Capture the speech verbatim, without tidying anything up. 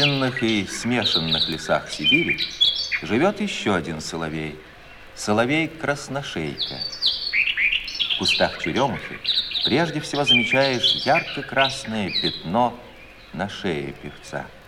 В длинных и смешанных лесах Сибири живет еще один соловей. Соловей-красношейка. В кустах черемухи прежде всего замечаешь ярко-красное пятно на шее певца.